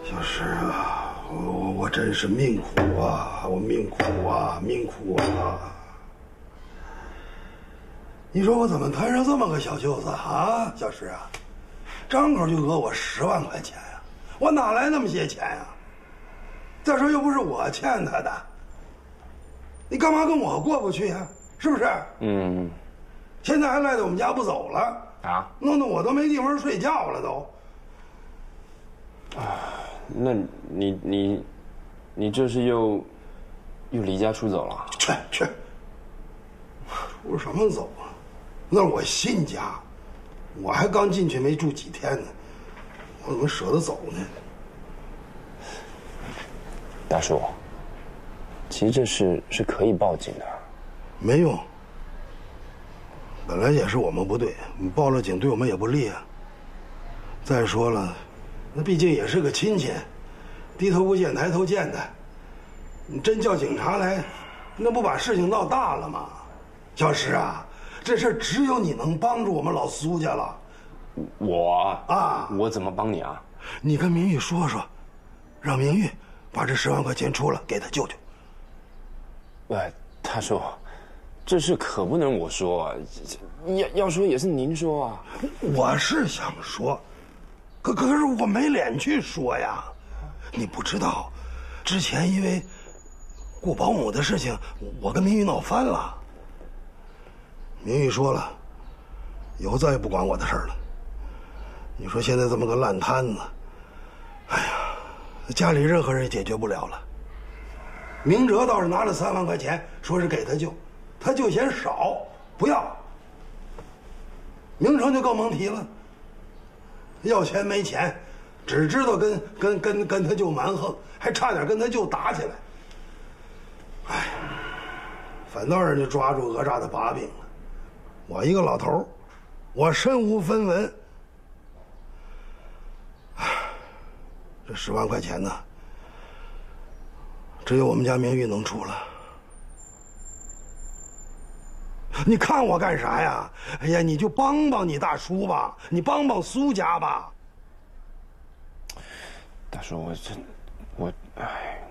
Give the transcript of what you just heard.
小石啊，我真是命苦啊，我命苦啊，命苦啊！你说我怎么摊上这么个小舅子啊，小石啊？张口就讹我10万块钱呀，我哪来那么些钱呀？再说又不是我欠他的，你干嘛跟我过不去呀？是不是？嗯。现在还赖在我们家不走了啊？弄得我都没地方睡觉了都。 啊，那你这是又离家出走了？ 去，出什么走啊？那是我新家，我还刚进去没住几天呢，我怎么舍得走呢？ 大叔，其实这事是可以报警的。 没用，本来也是我们不对，你报了警对我们也不利啊。再说了，那毕竟也是个亲戚，低头不见抬头见的，你真叫警察来，那不把事情闹大了吗？小石啊，这事只有你能帮助我们老苏家了。 我怎么帮你啊？ 你跟明玉说说，让明玉把这10万块钱出了给他舅舅。 喂，大叔，这事可不能我说，要说也是您说啊。 我是想说，可是我没脸去说呀。你不知道，之前因为雇保姆的事情，我跟明玉闹翻了。明玉说了，以后再也不管我的事儿了。你说现在这么个烂摊子，哎呀，家里任何人也解决不了了。明哲倒是拿了3万块钱，说是给他舅，他舅嫌少，不要。明成就更甭提了，要钱没钱，只知道跟他舅蛮横，还差点跟他舅打起来。哎，反倒让人家抓住讹诈的把柄了。我一个老头儿，我身无分文。这10万块钱呢，只有我们家明玉能出了。你看我干啥呀？哎呀，你就帮帮你大叔吧，你帮帮苏家吧。 大叔，哎。